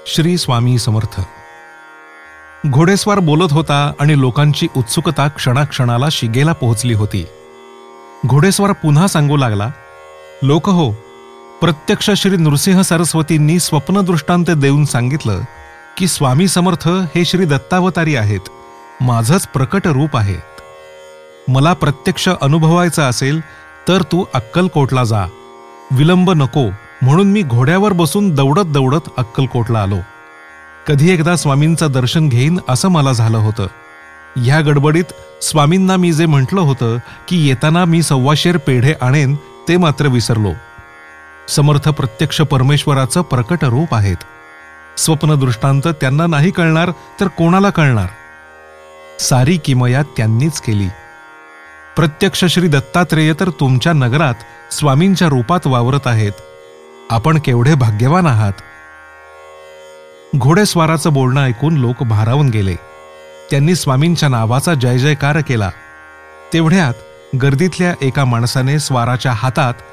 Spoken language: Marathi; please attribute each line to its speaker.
Speaker 1: श्री स्वामी समर्थ. घोडेस्वार बोलत होता आणि लोकांची उत्सुकता क्षणाक्षणाला शिगेला पोहोचली होती. घोडेस्वार पुन्हा सांगू लागला, लोक हो, प्रत्यक्ष श्री नृसिंह सरस्वतींनी स्वप्नदृष्टांत देऊन सांगितलं की स्वामी समर्थ हे श्री दत्तावतारी आहेत, माझंच प्रकट रूप आहेत. मला प्रत्यक्ष अनुभवायचं असेल तर तू अक्कलकोटला जा, विलंब नको म्हणून मी घोड्यावर बसून दौडत दौडत अक्कलकोटला आलो. कधी एकदा स्वामींचं दर्शन घेईन असं मला झालं होतं. ह्या गडबडीत स्वामींना मी जे म्हटलं होतं की येताना मी 125 पेढे आणेन ते मात्र विसरलो. समर्थ प्रत्यक्ष परमेश्वराचं प्रकट रूप आहेत. स्वप्नदृष्टांत त्यांना नाही कळणार तर कोणाला कळणार? सारी किमया त्यांनीच केली. प्रत्यक्ष श्री दत्तात्रेय तर तुमच्या नगरात स्वामींच्या रूपात वावरत आहेत. आपण केवढे भाग्यवान आहात. घोडेस्वाराचं बोलणं ऐकून लोक भारावून गेले. त्यांनी स्वामींच्या नावाचा जय जयकार केला. तेवढ्यात गर्दीतल्या एका माणसाने स्वाराच्या हातात